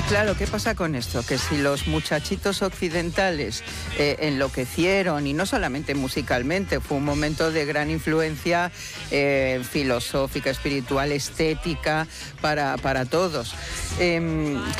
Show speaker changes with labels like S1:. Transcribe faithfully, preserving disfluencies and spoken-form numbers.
S1: Claro, ¿qué pasa con esto? Que si los muchachitos occidentales eh, enloquecieron, y no solamente musicalmente, fue un momento de gran influencia eh, filosófica, espiritual, estética, para, para todos. Eh,